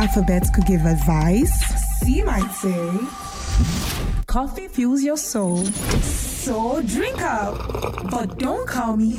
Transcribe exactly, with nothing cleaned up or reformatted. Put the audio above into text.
alphabet could give advice, C might say, coffee fuels your soul. So drink up, but don't call me